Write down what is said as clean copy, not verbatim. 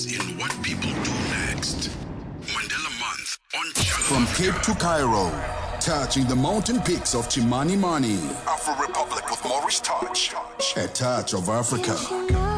in what people do next. Mandela Month on Channel From Africa. Cape to Cairo, touching the mountain peaks of Chimani Mani. Afro Republic with Maurice Touch. A touch of Africa.